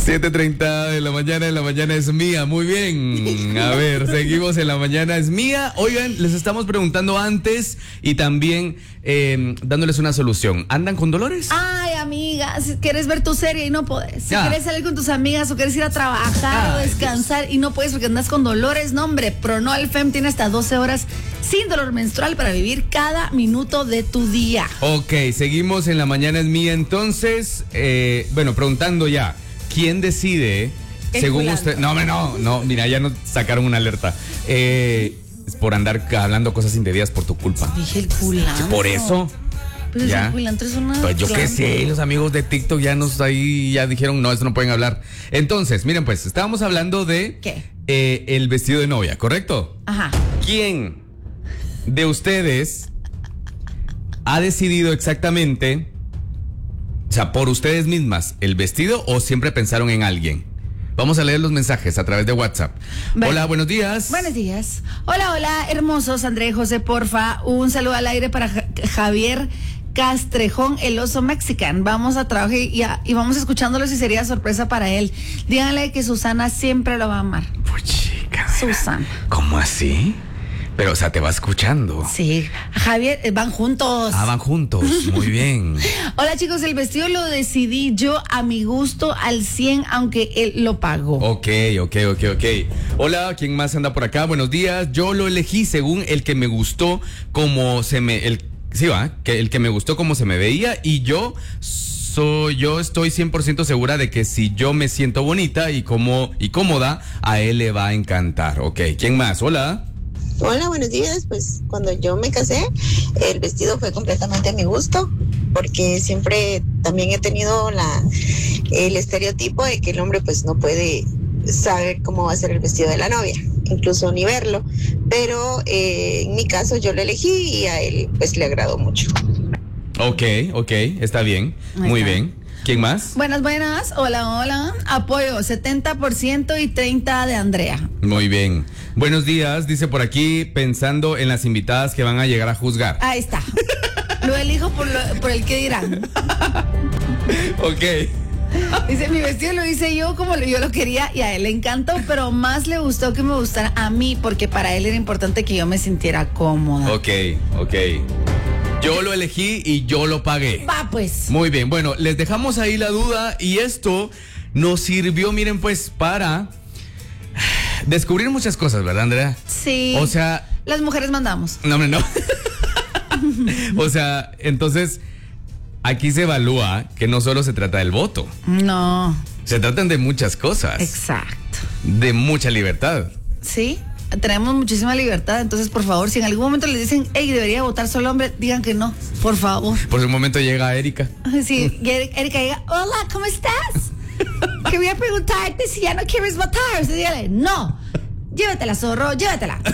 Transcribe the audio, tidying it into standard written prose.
7:30 de la mañana es mía, muy bien. A ver, seguimos en la mañana es mía. Oigan, les estamos preguntando antes y también dándoles una solución. ¿Andan con dolores? Ay, amiga, si quieres ver tu serie y no puedes. Si Ah. quieres salir con tus amigas o quieres ir a trabajar o descansar y no puedes porque andas con dolores, no, hombre, Pronol Fem tiene hasta 12 horas sin dolor menstrual para vivir cada minuto de tu día. Ok, seguimos en la mañana es mía. Entonces, bueno, preguntando ya, ¿quién decide, según usted? No, mira, ya nos sacaron una alerta. Es por andar hablando cosas indebidas por tu culpa. Dije el culantro. Por eso. Pues Ya. el culantro es una... Pues yo qué sé, los amigos de TikTok ya ya dijeron, no, eso no pueden hablar. Entonces, miren pues, estábamos hablando de ¿Qué? El vestido de novia, ¿correcto? Ajá. ¿Quién de ustedes ha decidido exactamente, o sea, por ustedes mismas, el vestido o siempre pensaron en alguien? Vamos a leer los mensajes a través de WhatsApp. Bueno. Hola, buenos días. Buenos días. Hola, hermosos. André y José, porfa. Un saludo al aire para Javier Castrejón, el oso mexican. Vamos a trabajar y vamos escuchándolo si sería sorpresa para él. Díganle que Susana siempre lo va a amar. Pues chica. Susana. ¿Cómo así? Pero, o sea, te va escuchando. Sí. Javier, van juntos. Ah, van juntos. Muy bien. Hola, chicos. El vestido lo decidí yo a mi gusto al 100, aunque él lo pagó. Ok. Hola, ¿quién más anda por acá? Buenos días. Yo lo elegí según el que me gustó como el que me gustó como se me veía y yo estoy 100% segura de que si yo me siento bonita y cómoda, a él le va a encantar. Ok, ¿quién más? Hola. Hola, buenos días. Pues cuando yo me casé, el vestido fue completamente a mi gusto, porque siempre también he tenido el estereotipo de que el hombre pues no puede saber cómo va a ser el vestido de la novia, incluso ni verlo, pero en mi caso yo lo elegí y a él pues le agradó mucho. Ok, está bien, muy está. bien. ¿Quién más? Buenas. Hola. Apoyo 70% y 30% de Andrea. Muy bien. Buenos días, dice por aquí, pensando en las invitadas que van a llegar a juzgar. Ahí está. Lo elijo por el que dirán. Ok. Dice, mi vestido lo hice yo como yo lo quería y a él le encantó, pero más le gustó que me gustara a mí, porque para él era importante que yo me sintiera cómoda. Ok. Yo lo elegí y yo lo pagué. Va pues. Muy bien, bueno, les dejamos ahí la duda y esto nos sirvió, miren pues, para descubrir muchas cosas, ¿verdad, Andrea? Sí. O sea... Las mujeres mandamos. No. O sea, entonces, aquí se evalúa que no solo se trata del voto. No. Se tratan de muchas cosas. Exacto. De mucha libertad. Sí. Tenemos muchísima libertad, entonces por favor, si en algún momento les dicen, hey, debería votar solo hombre, digan que no, por favor. Por un momento llega Erika. Sí, Erika llega, hola, ¿cómo estás? Quería preguntarte si ya no quieres votar. Usted dígale, no, llévatela, zorro, llévatela.